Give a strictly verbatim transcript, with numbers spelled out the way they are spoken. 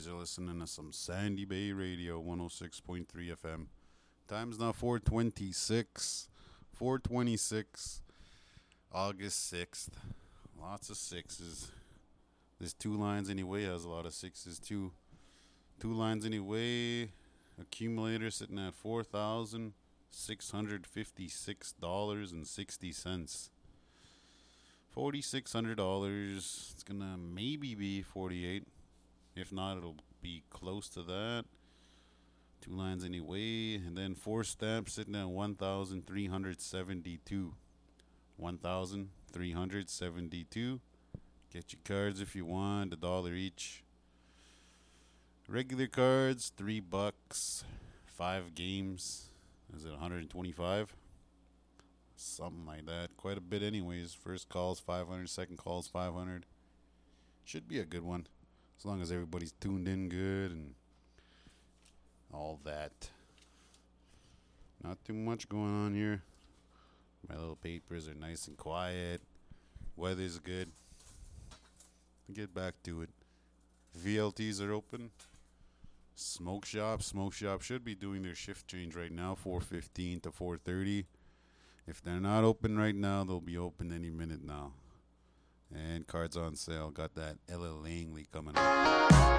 guys are listening to some Sandy Bay Radio, one oh six point three F M. Time's now four twenty-six. four twenty-six, August sixth. Lots of sixes. There's two lines anyway, has a lot of sixes too. Two lines anyway. Accumulator sitting at four thousand six hundred fifty-six dollars and sixty cents. four thousand six hundred dollars. It's going to maybe be forty-eight. If not, it'll be close to that. Two lines anyway. And then four stamps sitting at one thousand three hundred seventy-two. one thousand three hundred seventy-two. Get your cards if you want. A dollar each. Regular cards, three bucks. Five games. Is it one hundred twenty-five? Something like that. Quite a bit anyways. First call's five hundred. Second call's five hundred. Should be a good one. As long as everybody's tuned in good and all that. Not too much going on here. My little papers are nice and quiet. Weather's good. Get back to it. V L Ts are open. Smoke shop. Smoke shop should be doing their shift change right now, four fifteen to four thirty. If they're not open right now, they'll be open any minute now. And cards on sale. Got that Ella Langley coming up.